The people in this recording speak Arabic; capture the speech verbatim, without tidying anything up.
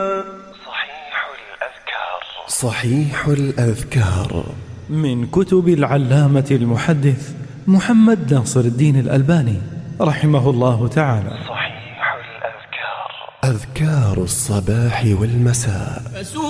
صحيح الأذكار. صحيح الأذكار من كتب العلامة المحدث محمد ناصر الدين الألباني رحمه الله تعالى. صحيح الأذكار. أذكار الصباح والمساء.